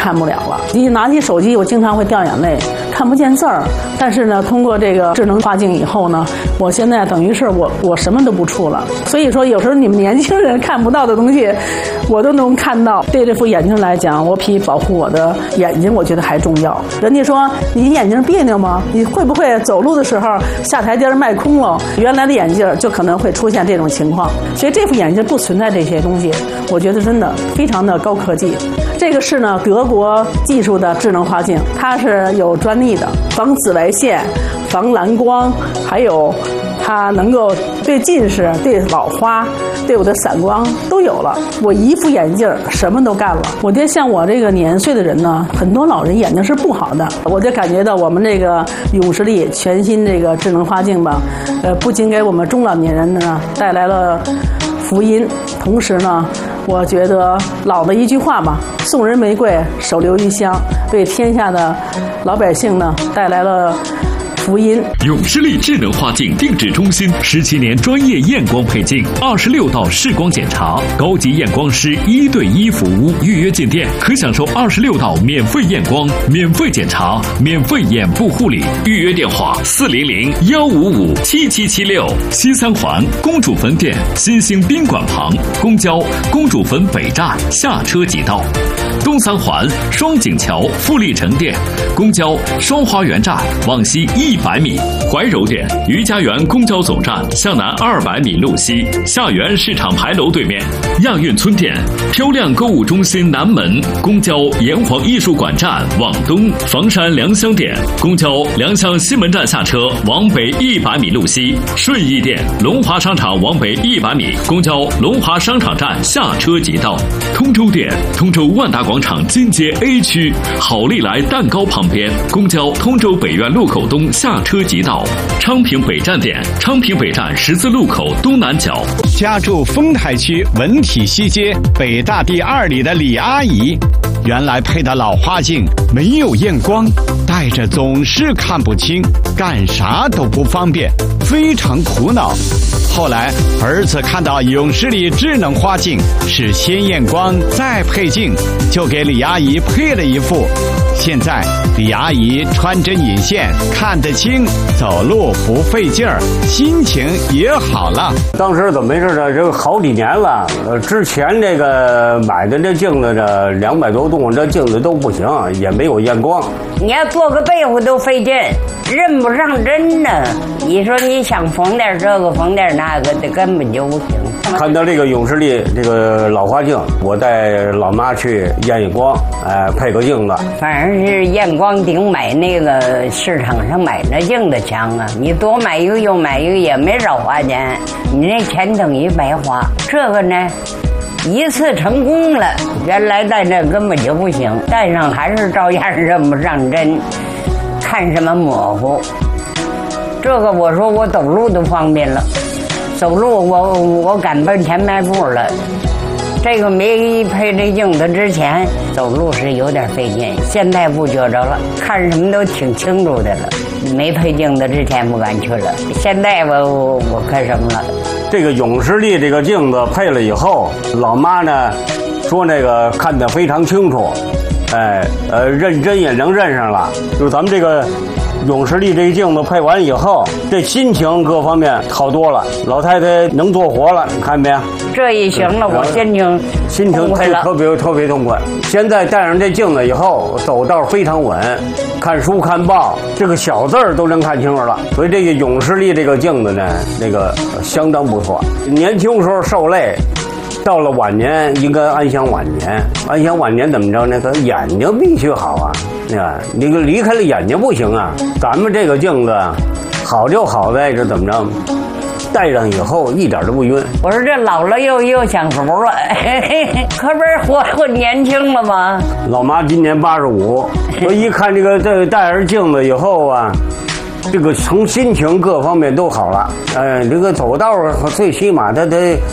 看不了了。一拿起手机，我经常会掉眼泪，看不见字儿。但是呢，通过这个智能画镜以后呢，我现在等于是我什么都不触了。所以说，有时候你们年轻人看不到的东西，我都能看到。对这副眼镜来讲，我比保护我的眼睛，我觉得还重要。人家说你眼睛别扭吗？你会不会走路的时候下台阶迈空了？原来的眼镜就可能会出现这种情况。所以这副眼镜不存在这些东西，我觉得真的非常的高科技。这个是呢德国技术的智能画镜，它是有专利的，防紫外线、防蓝光，还有它能够对近视、对老花、对我的散光都有了。我一副眼镜什么都干了。我觉得像我这个年岁的人呢，很多老人眼睛是不好的。我就感觉到我们这个永视力全新这个智能画镜吧，不仅给我们中老年人呢带来了福音，同时呢，我觉得老的一句话吧，送人玫瑰，手留余香，为天下的老百姓呢带来了福音。 永视力智能画镜定制中心17年专业验光配镜，26道视光检查，高级验光师1对1服务。预约进店可享受26道免费验光、免费检查、免费眼部护理。预约电话400-155-7776。西三环公主坟店新兴宾馆旁，公交公主坟北站下车即到。东三环双井桥富力城店，公交双花园站往西100米。怀柔店余家园公交总站向南200米路西，下园市场牌楼对面。亚运村店漂亮购物中心南门，公交炎黄艺术馆站往东。房山良乡店公交良乡西门站下车往北100米路西。顺义店龙华商场往北100米，公交龙华商场站下车即到。通州店通州万达广场金街 A 区好利来蛋糕旁边，公交通州北苑路口东下车即到。昌平北站店昌平北站十字路口东南角。 家住丰台区文体西街北大第2里的李阿姨，原来配的老花镜没有验光，戴着总是看不清，干啥都不方便，非常苦恼。后来儿子看到永视力智能花镜是先验光再配镜，就给李阿姨配了一副。现在李阿姨穿针引线看得清，走路不费劲儿，心情也好了。 当时怎么回事呢？这个好几年了，之前这个买的这镜子这200多度，这镜子都不行，也没有验光。 你要做个被子都费劲，认不上针呢。你说你想缝点这个缝点那个，这根本就不行。 看到这个永视力这个老花镜，我带老妈去验一光，配个镜子。 反正是验光顶买那个市场上买那镜子强啊！你多买一个又买一个也没少花钱，你那钱等于白花。这个呢，一次成功了，原来戴这根本就不行，戴上还是照样认不上针，看什么模糊。这个我说我走路都方便了，走路我赶奔前迈步了。这个没配这镜子之前走路是有点费劲，现在不觉着了，看什么都挺清楚的了。没配镜子之前不敢去了，现在我看什么了。 这个永视力这个镜子配了以后，老妈呢说那个看得非常清楚，认真也能认上了。就咱们这个永视力这个镜子配完以后，这心情各方面好多了，老太太能做活了，你看没有？ 这一行了，我心情特别痛快。现在戴上这镜子以后，走道非常稳，看书看报，这个小字儿都能看清楚了。所以这个永视力这个镜子呢，那个相当不错。年轻时候受累，到了晚年应该安享晚年。安享晚年怎么着呢？他眼睛必须好啊，你离开了眼睛不行啊。咱们这个镜子好就好在这怎么着？戴上以后一点都不晕。 我说这老了又享福了，可不是活年轻了吗？ 老妈今年85，我一看这个戴上镜子以后啊，这个从心情各方面都好了。这个走道最起码他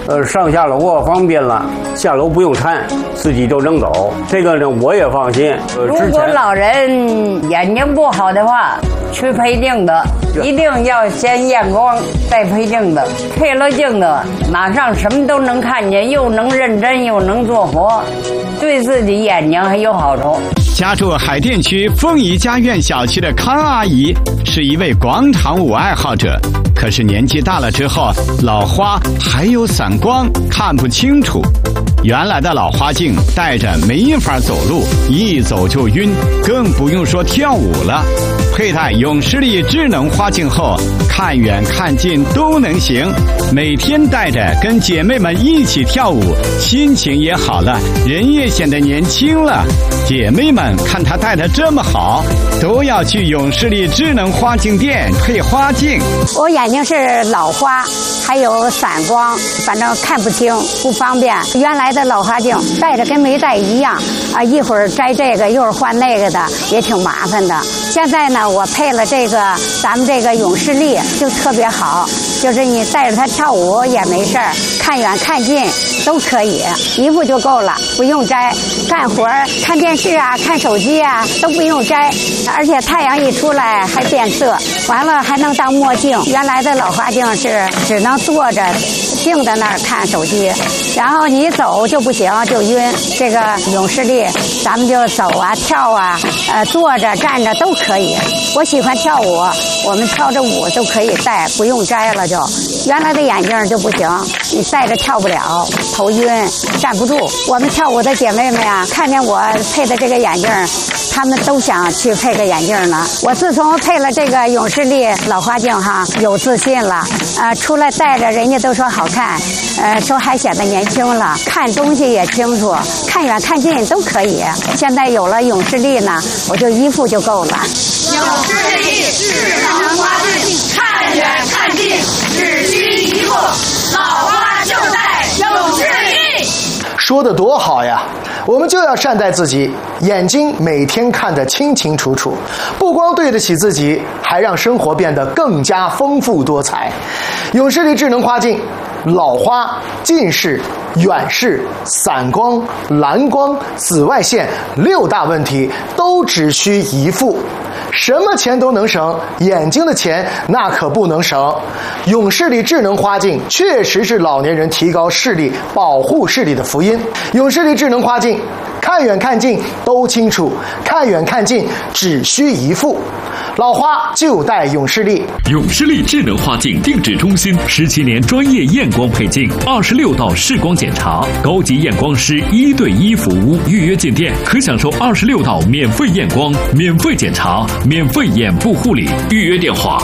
上下楼啊方便了，下楼不用搀，自己就能走。这个呢我也放心。 如果老人眼睛不好的话，去配镜的一定要先验光再配镜的，配了镜的马上什么都能看见，又能认真又能做活，对自己眼睛还有好处。 家住海淀区凤仪家苑小区的康阿姨是一位广场舞爱好者，可是年纪大了之后，老花还有散光，看不清楚。原来的老花镜戴着没法走路，一走就晕，更不用说跳舞了。佩戴永视力智能花镜后，看远看近都能行，每天戴着跟姐妹们一起跳舞，心情也好了，人也显得年轻了。姐妹们看她戴得这么好，都要去永视力智能花镜店配花镜。 我眼睛是老花，还有散光，反正看不清，不方便。原来的老花镜戴着跟没戴一样啊，一会儿摘这个，一会儿换那个的，也挺麻烦的。现在呢，我配了这个咱们这个永视力，就特别好，就是你带着它跳舞也没事儿，看远看近都可以，一副就够了，不用摘。干活看电视啊，看手机啊都不用摘，而且太阳一出来还变色，完了还能当墨镜。原来的老花镜是只能坐着定在那儿看手机，然后你走就不行，就晕。这个永视力咱们就走啊跳啊，坐着站着都可以。我喜欢跳舞，我们跳着舞都可以戴，不用摘了就。原来的眼镜就不行，你戴着跳不了，头晕站不住。我们跳舞的姐妹们呀，看见我配的这个眼镜，她们都想去配个眼镜呢。我自从配了这个永视力老花镜哈，有自信了，出来戴着人家都说好看，说还显得年轻了，看东西也清楚，看远看近都可以。现在有了永视力呢，我就一副就够了。 永视力智能花镜，看远看近只需一副，老花就戴永视力。 说得多好呀！我们就要善待自己，眼睛每天看得清清楚楚，不光对得起自己，还让生活变得更加丰富多彩。永视力智能花镜，老花、近视、远视、散光、蓝光、紫外线6大问题都只需一副。什么钱都能省，眼睛的钱那可不能省。永视力智能花镜确实是老年人提高视力、保护视力的福音。永视力智能花镜，看远看近都清楚，看远看近只需一副。老花就戴永视力。 永视力智能花镜定制中心17年专业验光配镜，26道视光检查，高级验光师1对1服务。预约进店可享受26道免费验光、免费检查、免费眼部护理。预约电话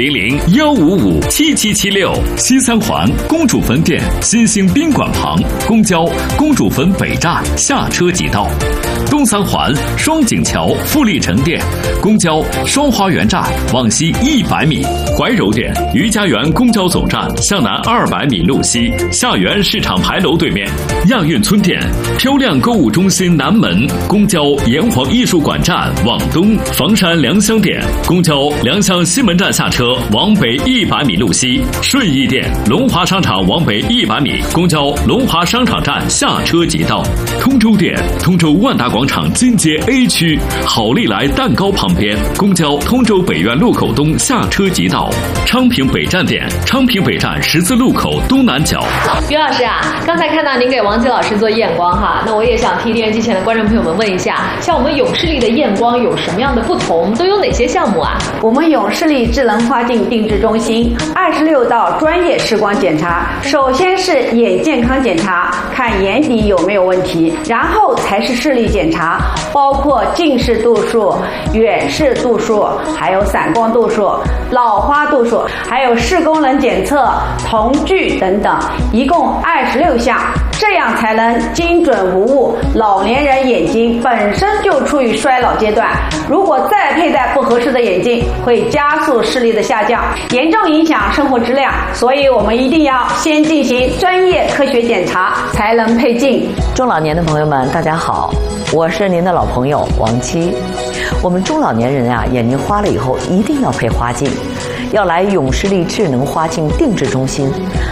400-155-7776。西三环公主坟店新兴宾馆旁，公交公主坟北站下车即到。东三环双井桥富力城店，公交双花园站往西100米。怀柔店余家园公交总站向南200米路西，下园市场牌楼对面。亚运村店漂亮购物中心南门，公交炎黄艺术馆站往东。房山良乡店公交良乡西门站下车往北100米路西。顺义店龙华商场往北100米，公交龙华商场站下车即到。通州店通州万达广场金街 A 区好利来蛋糕旁边，公交通州北苑路口东下车即到。昌平北站店昌平北站十字路口东南角。 于老师啊，刚才看到您给王吉老师做验光哈，那我也想替电视机前的观众朋友们问一下，像我们永视力的验光有什么样的不同，都有哪些项目啊？ 我们永视力智能花镜定制中心26道专业视光检查，首先是眼健康检查，看眼底有没有问题，然后才是视力检查，包括近视度数、远视度数，还有散光度数、老花度数，还有视功能检测、瞳距等等，一共26项，这样才能精准无误。老年人眼睛本身就处于衰老阶段，如果再佩戴不合适的眼镜，会加速视力的下降，严重影响生活质量。所以我们一定要先进行专业科学检查，才能配镜。 中老年的朋友们，大家好，我是您的老朋友王七。我们中老年人啊，眼睛花了以后一定要配花镜， 要来永视力智能花镜定制中心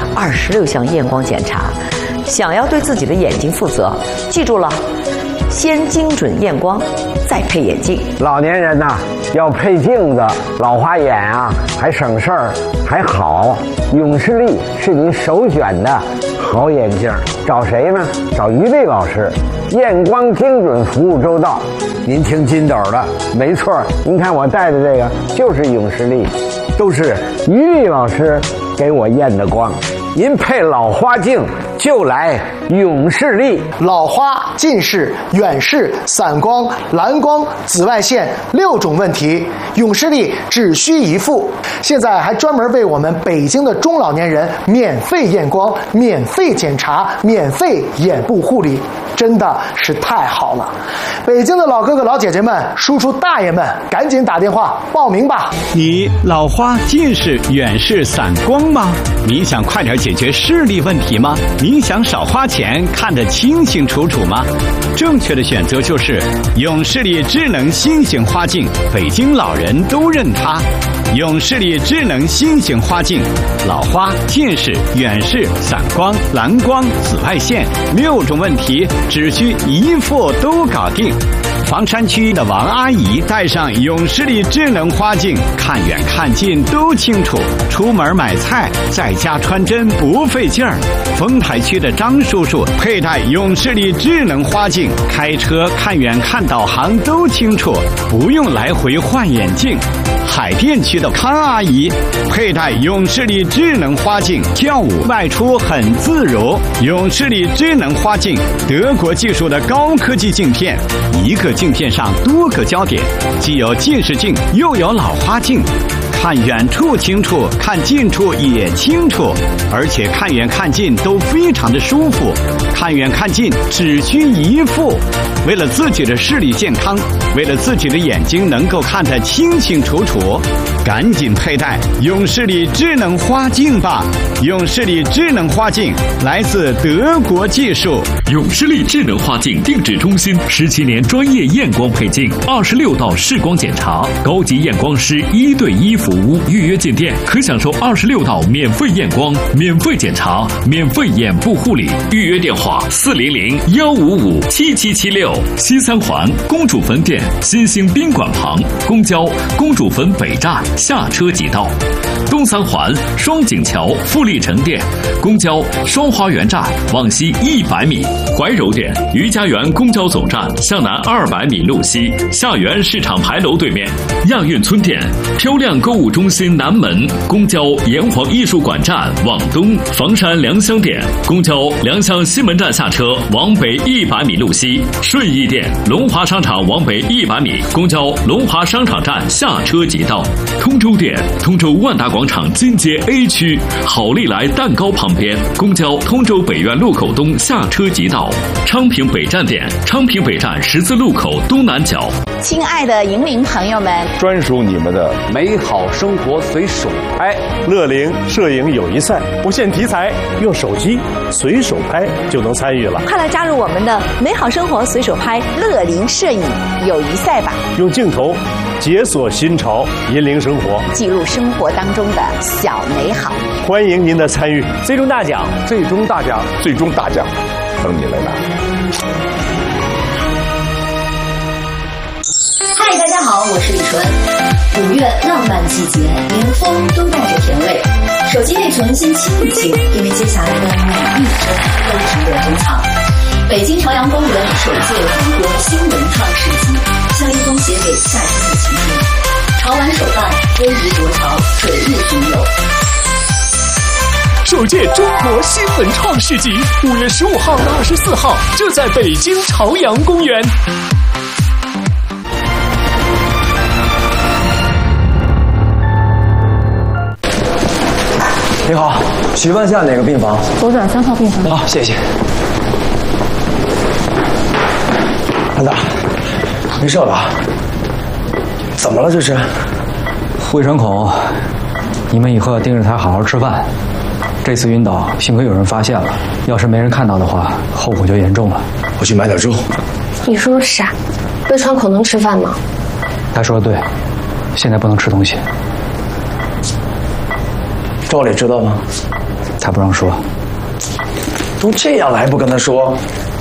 ，26项验光检查。想要对自己的眼睛负责，记住了，先精准验光，再配眼镜。 老年人呐，要配镜子，老花眼啊，还省事儿，还好。永视力是您首选的好眼镜，找谁呢？找于丽老师，验光精准，服务周到。您听金斗的，没错，您看我戴的这个就是永视力，都是于丽老师给我验的光。您配老花镜就来永视力。 老花、近视、远视、散光、蓝光、紫外线6种问题，永视力只需一副。现在还专门为我们北京的中老年人免费验光、免费检查、免费眼部护理，真的是太好了！北京的老哥哥老姐姐们、叔叔大爷们，赶紧打电话报名吧！ 你老花、近视、远视、散光吗？你想快点解决视力问题吗？你想少花钱看得清清楚楚吗？正确的选择就是永视力智能新型花镜，北京老人都认它。永视力智能新型花镜，老花、近视、远视、散光、蓝光、紫外线6种问题只需一副都搞定。房山区的王阿姨戴上永视力智能花镜，看远看近都清楚，出门买菜在家穿针不费劲儿。丰台区的张叔叔佩戴永视力智能花镜，开车看远看导航都清楚，不用来回换眼镜。海淀区的康阿姨佩戴永视力智能花镜，跳舞外出很自如。永视力智能花镜，德国技术的高科技镜片，一个镜片上多个焦点，既有近视镜又有老花镜，看远处清楚，看近处也清楚，而且看远看近都非常的舒服。看远看近只需一副。为了自己的视力健康，为了自己的眼睛能够看得清清楚楚，赶紧佩戴永视力智能花镜吧！永视力智能花镜来自德国技术。 永视力智能花镜定制中心17年专业验光配镜，26道视光检查，高级验光师1对1服务。预约进店可享受26道免费验光、免费检查、免费眼部护理。预约电话400-155-7776。西三环公主坟店新兴宾馆旁，公交公主坟北站下车即到。东三环双井桥富力城店，公交双花园站往西100米。怀柔店余家园公交总站向南200米路西，下园市场牌楼对面。亚运村店漂亮购物中心南门，公交炎黄艺术馆站往东。房山良乡店，公交良乡西门站下车往北100米路西。顺义店龙华商场往北100米，公交龙华商场站下车即到。通州店通州万达广场金街 A 区好利来蛋糕旁边，公交通州北苑路口东下车即到。昌平北站店昌平北站十字路口东南角。 亲爱的银铃朋友们， 专属你们的美好生活随手拍， 乐龄摄影友谊赛，不限题材，用手机随手拍就能参与了。 快来加入我们的美好生活随手拍乐龄摄影友谊赛吧！ 用镜头解锁新潮，引领生活， 记录生活当中的小美好。 欢迎您的参与， 最终大奖，最终大奖， 最终大奖，等你来拿。 嗨，大家好，我是李纯。5月浪漫季节，连风都带着甜味。手机内存先清一清，因为接下来的每一帧都值得珍藏。北京朝阳公园首届中国新文创市集，像一封写给夏天的情书。潮玩手办，威仪国潮，水日巡游。 首届中国新文创市集5月15号到24号就在北京朝阳公园。 你好，请问下哪个病房？ 左转3号病房。 好，谢谢。安达，没事吧？怎么了这是？ 胃穿孔，你们以后要盯着他好好吃饭。这次晕倒，幸亏有人发现了，要是没人看到的话，后果就严重了。 我去买点粥。 你说啥？胃穿孔能吃饭吗？ 他说的对，现在不能吃东西。 赵磊知道吗？ 他不让说。 都这样了还不跟他说？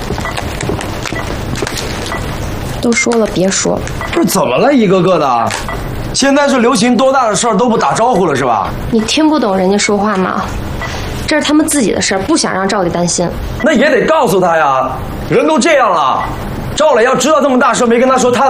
都说了别说。 不是怎么了，一个个的？现在是流行多大的事儿都不打招呼了是吧？ 你听不懂人家说话吗？这是他们自己的事儿，不想让赵磊担心。 那也得告诉他呀，人都这样了，赵磊要知道这么大事没跟他说，他